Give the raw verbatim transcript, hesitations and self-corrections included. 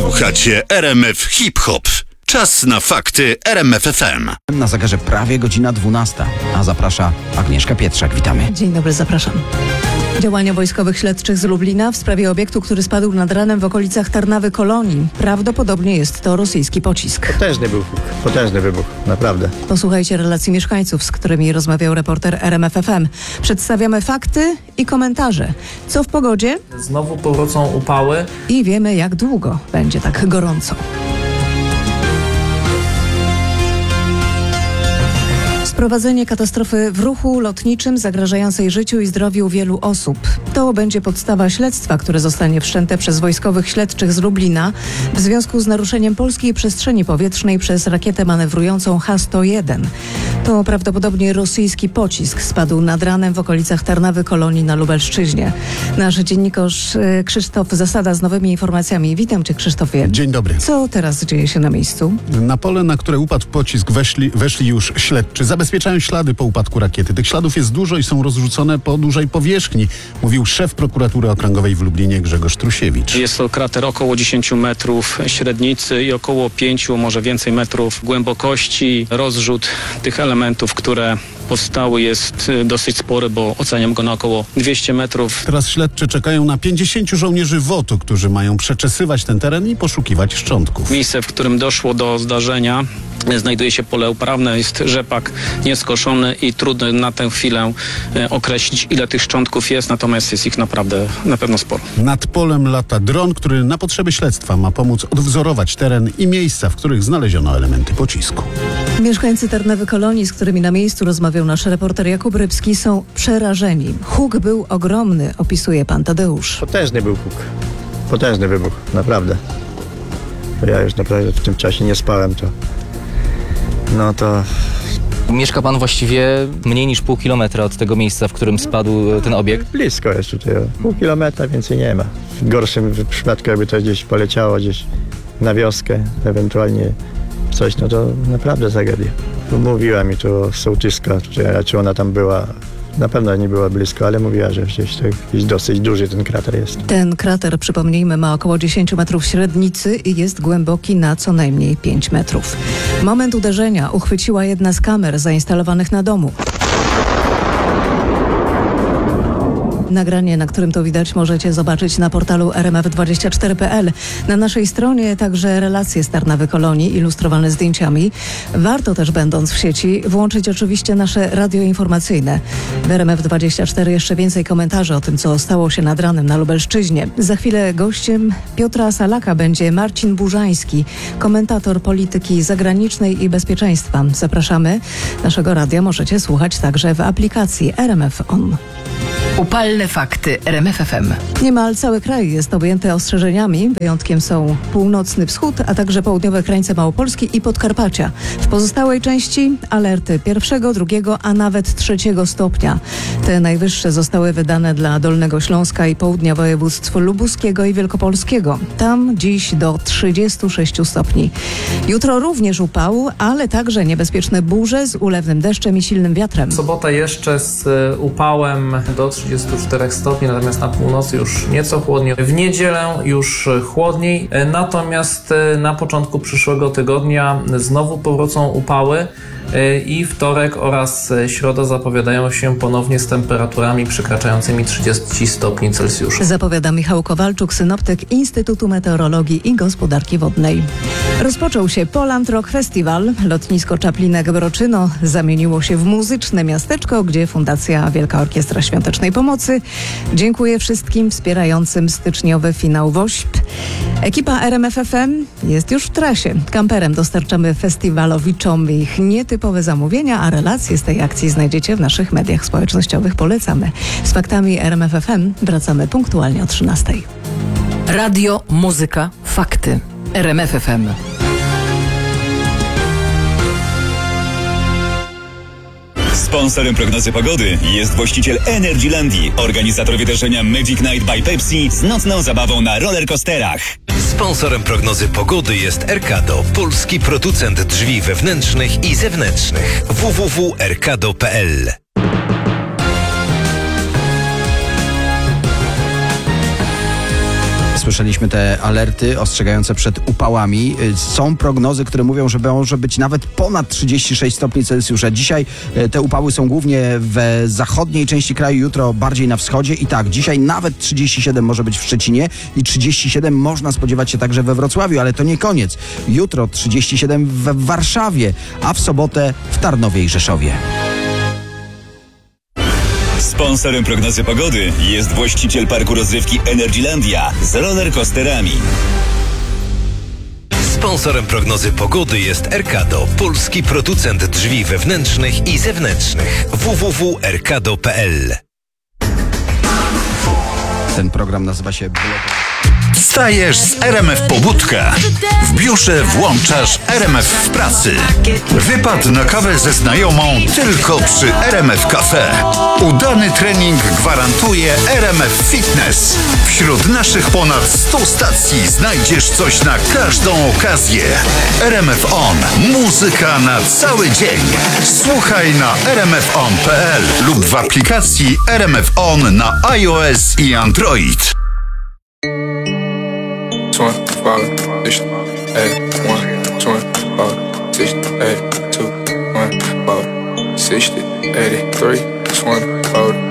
Słuchacie R M F Hip Hop. Czas na fakty R M F F M. Na zegarze prawie godzina dwunasta, a zaprasza Agnieszka Pietrzak. Witamy. Dzień dobry, zapraszam. Działania wojskowych śledczych z Lublina w sprawie obiektu, który spadł nad ranem w okolicach Tarnawy Kolonii. Prawdopodobnie jest to rosyjski pocisk. Potężny był huk, potężny wybuch, naprawdę. Posłuchajcie relacji mieszkańców, z którymi rozmawiał reporter R M F F M. Przedstawiamy fakty i komentarze. Co w pogodzie? Znowu powrócą upały. I wiemy, jak długo będzie tak gorąco. Sprowadzenie katastrofy w ruchu lotniczym zagrażającej życiu i zdrowiu wielu osób. To będzie podstawa śledztwa, które zostanie wszczęte przez wojskowych śledczych z Lublina w związku z naruszeniem polskiej przestrzeni powietrznej przez rakietę manewrującą H sto jeden. To prawdopodobnie rosyjski pocisk spadł nad ranem w okolicach Tarnawy Kolonii na Lubelszczyźnie. Nasz dziennikarz y, Krzysztof Zasada z nowymi informacjami. Witam Cię, Krzysztofie. Dzień dobry. Co teraz dzieje się na miejscu? Na pole, na które upadł pocisk, weszli, weszli już śledczy. Zabezpieczają ślady po upadku rakiety. Tych śladów jest dużo i są rozrzucone po dużej powierzchni, mówił szef prokuratury okręgowej w Lublinie Grzegorz Trusiewicz. Jest to krater około dziesięć metrów średnicy i około pięć, może więcej metrów głębokości. Rozrzut tych elementów, które powstały, jest dosyć spory, bo oceniam go na około dwieście metrów. Teraz śledczy czekają na pięćdziesięciu żołnierzy wotu, którzy mają przeczesywać ten teren i poszukiwać szczątków. Miejsce, w którym doszło do zdarzenia, znajduje się pole uprawne, jest rzepak nieskoszony i trudno na tę chwilę e, określić, ile tych szczątków jest, natomiast jest ich naprawdę na pewno sporo. Nad polem lata dron, który na potrzeby śledztwa ma pomóc odwzorować teren i miejsca, w których znaleziono elementy pocisku. Mieszkańcy Tarnawy Kolonii, z którymi na miejscu rozmawiał nasz reporter Jakub Rybski, są przerażeni. Huk był ogromny, opisuje pan Tadeusz. Potężny był huk, potężny wybuch, naprawdę. Bo ja już naprawdę w tym czasie nie spałem, to... No to... Mieszka pan właściwie mniej niż pół kilometra od tego miejsca, w którym spadł ten obiekt? Blisko jest tutaj, pół kilometra więcej nie ma. W gorszym przypadku, jakby to gdzieś poleciało, gdzieś na wioskę, ewentualnie coś, no to naprawdę tragedia. Mówiła mi to sołtyska, czy ona tam była, na pewno nie była blisko, ale mówiła, że gdzieś to jakiś dosyć duży ten krater jest. Ten krater, przypomnijmy, ma około dziesięć metrów średnicy i jest głęboki na co najmniej pięć metrów. Moment uderzenia uchwyciła jedna z kamer zainstalowanych na domu. Nagranie, na którym to widać, możecie zobaczyć na portalu R M F dwadzieścia cztery kropka p l. Na naszej stronie także relacje z Tarnawy Kolonii ilustrowane zdjęciami. Warto też, będąc w sieci, włączyć oczywiście nasze radio informacyjne. W R M F dwadzieścia cztery jeszcze więcej komentarzy o tym, co stało się nad ranem na Lubelszczyźnie. Za chwilę gościem Piotra Salaka będzie Marcin Burzański, komentator polityki zagranicznej i bezpieczeństwa. Zapraszamy. Naszego radia możecie słuchać także w aplikacji R M F On. Upalne fakty R M F F M. Niemal cały kraj jest objęty ostrzeżeniami. Wyjątkiem są północny wschód, a także południowe krańce Małopolski i Podkarpacia. W pozostałej części alerty pierwszego, drugiego, a nawet trzeciego stopnia. Te najwyższe zostały wydane dla Dolnego Śląska i południa województw lubuskiego i wielkopolskiego. Tam dziś do trzydziestu sześciu stopni. Jutro również upał, ale także niebezpieczne burze z ulewnym deszczem i silnym wiatrem. Sobota jeszcze z upałem do trzydziestu czterech stopni, natomiast na północy już nieco chłodniej. W niedzielę już chłodniej, natomiast na początku przyszłego tygodnia znowu powrócą upały i wtorek oraz środa zapowiadają się ponownie z temperaturami przekraczającymi trzydzieści stopni Celsjusza. Zapowiada Michał Kowalczuk, synoptyk Instytutu Meteorologii i Gospodarki Wodnej. Rozpoczął się Poland Rock Festival. Lotnisko Czaplinek-Broczyno zamieniło się w muzyczne miasteczko, gdzie Fundacja Wielka Orkiestra Świątecznej Pomocy dziękuję wszystkim wspierającym styczniowy finał WOŚP. Ekipa R M F F M jest już w trasie. Kamperem dostarczamy festiwalowiczom ich nietypowe zamówienia, a relacje z tej akcji znajdziecie w naszych mediach społecznościowych. Polecamy. Z faktami R M F F M wracamy punktualnie o trzynastej. Radio, muzyka, fakty. R M F F M. Sponsorem prognozy pogody jest właściciel Energylandii, organizator wydarzenia Magic Night by Pepsi z nocną zabawą na rollercoasterach. Sponsorem prognozy pogody jest Erkado, polski producent drzwi wewnętrznych i zewnętrznych. w w w kropka erkado kropka p l. Słyszeliśmy te alerty ostrzegające przed upałami. Są prognozy, które mówią, że może być nawet ponad trzydzieści sześć stopni Celsjusza. Dzisiaj te upały są głównie w zachodniej części kraju, jutro bardziej na wschodzie. I tak, dzisiaj nawet trzydzieści siedem może być w Szczecinie i trzydzieści siedem można spodziewać się także we Wrocławiu, ale to nie koniec. Jutro trzydzieści siedem w Warszawie, a w sobotę w Tarnowie i Rzeszowie. Sponsorem prognozy pogody jest właściciel parku rozrywki Energylandia z rollercoasterami. Sponsorem prognozy pogody jest Erkado, polski producent drzwi wewnętrznych i zewnętrznych. w w w kropka erkado kropka p l. Ten program nazywa się Wstajesz z R M F Pobudka. W biurze włączasz R M F w pracy. Wypad na kawę ze znajomą tylko przy R M F Cafe. Udany trening gwarantuje R M F Fitness. Wśród naszych ponad stu stacji znajdziesz coś na każdą okazję. R M F On. Muzyka na cały dzień. Słuchaj na r m f on kropka p l lub w aplikacji R M F On na iOS i Android. twenty-five, eighty, one, twenty-five, sixty, eighty, two, one, sixty, eighty-three, twenty-five.